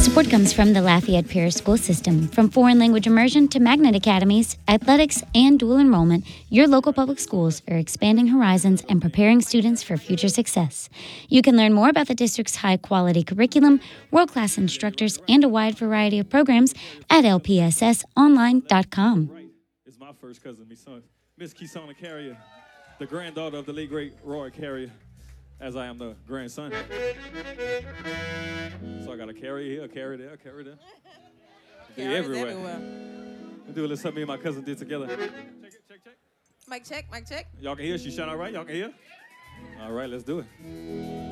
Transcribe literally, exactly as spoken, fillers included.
Support comes from the Lafayette Parish School System. From foreign language immersion to magnet academies, athletics, and dual enrollment, your local public schools are expanding horizons and preparing students for future success. You can learn more about the district's high-quality curriculum, world-class instructors, and a wide variety of programs at L P S S online dot com. It's my first cousin, Miss Miss Keysona Carrier, the granddaughter of the late great Roy Carrier, as I am the grandson. So I got to carry here, carry there, carry there. Be everywhere. everywhere. We do a little something me and my cousin did together. Check it, check, check. Mic check, mic check. Y'all can hear? She shot all right? Y'all can hear? All right, let's do it.